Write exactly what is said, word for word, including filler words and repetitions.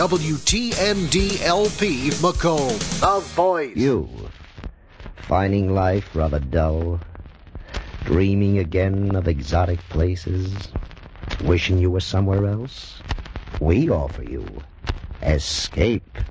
W T N D L P Macomb, the voice. You, finding life rather dull, dreaming again of exotic places, wishing you were somewhere else? We offer you escape.